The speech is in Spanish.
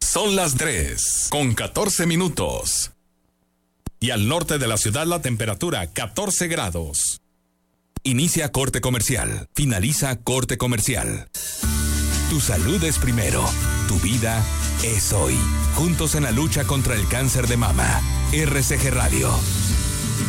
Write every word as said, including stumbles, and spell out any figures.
Son las tres, con catorce minutos. Y al norte de la ciudad la temperatura catorce grados. Inicia corte comercial. Finaliza corte comercial. Tu salud es primero. Tu vida es hoy. Juntos en la lucha contra el cáncer de mama. R C G Radio.